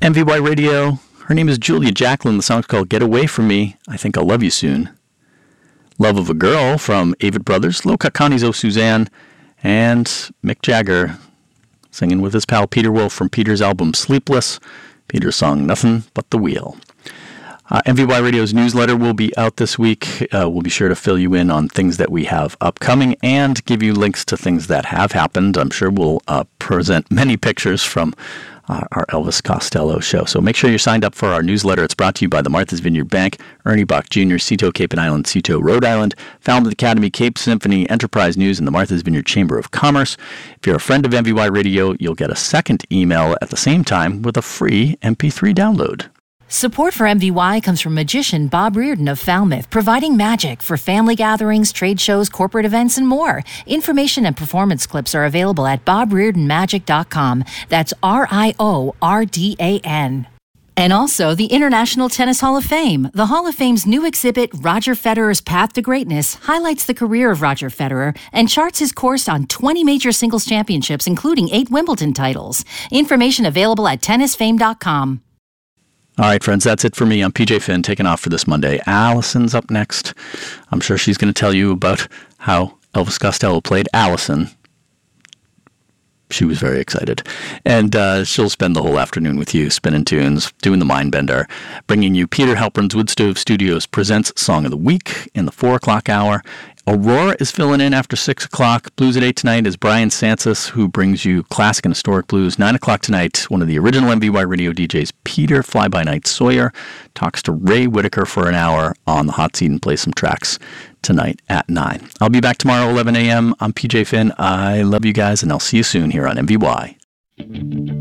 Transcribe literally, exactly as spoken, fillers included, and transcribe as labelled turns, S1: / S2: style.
S1: M V Y Radio. Her name is Julia Jacqueline. The song's called Get Away From Me. I Think I'll Love You Soon. Love of a Girl from Avid Brothers. Lo Kakani's Oh Suzanne. And Mick Jagger singing with his pal Peter Wolf from Peter's album Sleepless. Peter's song Nothing But the Wheel. Uh, M V Y Radio's newsletter will be out this week. Uh, we'll be sure to fill you in on things that we have upcoming and give you links to things that have happened. I'm sure we'll uh, present many pictures from uh, our Elvis Costello show. So make sure you're signed up for our newsletter. It's brought to you by the Martha's Vineyard Bank, Ernie Bach Junior, Cito, Cape and Island, Cito, Rhode Island, Falmouth Academy, Cape Symphony, Enterprise News, and the Martha's Vineyard Chamber of Commerce. If you're a friend of M V Y Radio, you'll get a second email at the same time with a free M P three download.
S2: Support for M V Y comes from magician Bob Reardon of Falmouth, providing magic for family gatherings, trade shows, corporate events, and more. Information and performance clips are available at bob reardon magic dot com. That's R I O R D A N. And also the International Tennis Hall of Fame. The Hall of Fame's new exhibit, Roger Federer's Path to Greatness, highlights the career of Roger Federer and charts his course on twenty major singles championships, including eight Wimbledon titles. Information available at tennis fame dot com.
S1: All right, friends, that's it for me. I'm P J Finn, taking off for this Monday. Allison's up next. I'm sure she's going to tell you about how Elvis Costello played Allison. She was very excited. And uh, she'll spend the whole afternoon with you, spinning tunes, doing the mind bender, bringing you Peter Halpern's Woodstove Studios Presents Song of the Week in the four o'clock hour. Aurora is filling in after six o'clock. Blues at eight tonight is Brian Sansis, who brings you classic and historic blues. nine o'clock tonight, one of the original M V Y radio D Js, Peter Fly-By-Night Sawyer, talks to Ray Whitaker for an hour on the hot seat and plays some tracks tonight at nine. I'll be back tomorrow, eleven a.m. I'm P J Finn. I love you guys, and I'll see you soon here on M V Y.